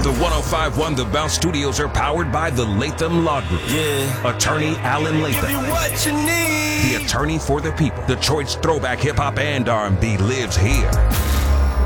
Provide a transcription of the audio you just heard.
The 105.1 The Bounce Studios are powered by the Latham Law Group. Yeah. Attorney Alan Latham. Give you what you need. The attorney for the people. Detroit's throwback hip-hop and R&B lives here.